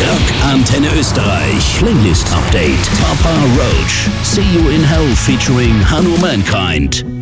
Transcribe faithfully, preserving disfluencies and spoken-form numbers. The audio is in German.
Rock Antenne Österreich. Playlist Update. Papa Roach. See You in Hell featuring Hanno Mankind.